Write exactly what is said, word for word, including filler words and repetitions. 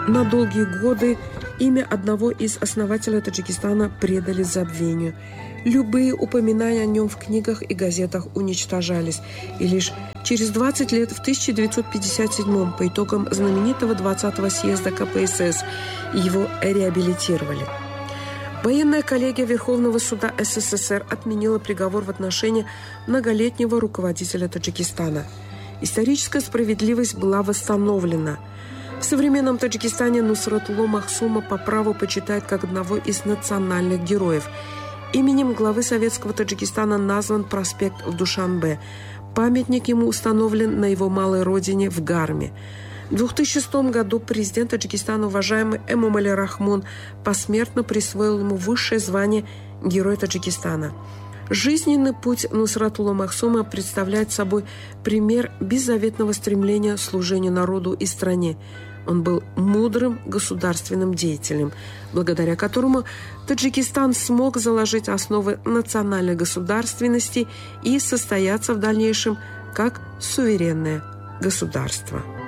на долгие годы имя одного из основателей Таджикистана предали забвению. Любые упоминания о нем в книгах и газетах уничтожались, и лишь через двадцать лет, в тысяча девятьсот пятьдесят седьмом, по итогам знаменитого двадцатого съезда ка пэ эс эс, его реабилитировали. Военная коллегия Верховного суда эс эс эс эр отменила приговор в отношении многолетнего руководителя Таджикистана. Историческая справедливость была восстановлена. В современном Таджикистане Нусратулло Махсума по праву почитают как одного из национальных героев. Именем главы Советского Таджикистана назван проспект в Душанбе. Памятник ему установлен на его малой родине в Гарме. В две тысячи шестом году президент Таджикистана, уважаемый Эмомали Рахмон, посмертно присвоил ему высшее звание Герой Таджикистана. Жизненный путь Нусратулло Махсума представляет собой пример беззаветного стремления к служению народу и стране. Он был мудрым государственным деятелем, благодаря которому Таджикистан смог заложить основы национальной государственности и состояться в дальнейшем как суверенное государство.